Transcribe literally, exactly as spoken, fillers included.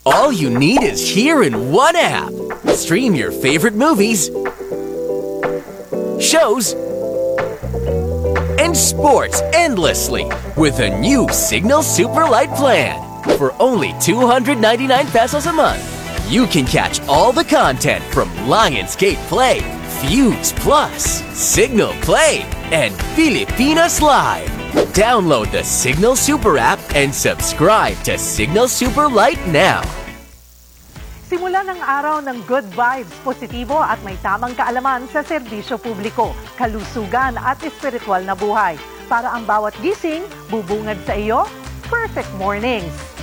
All you need is here in one app. Stream your favorite movies, shows, and sports endlessly with a new Signal Super Light plan. For only two hundred ninety-nine pesos a month, you can catch all the content from Lionsgate Play, Fuse Plus, Signal Play, and Pilipinas Live. Download the Signal Super app and subscribe to Signal Super Light now. Simula ng araw ng good vibes, positibo at may tamang kaalaman sa serbisyo publiko, kalusugan at espiritual na buhay. Para ang bawat gising, bubungad sa iyo, perfect mornings.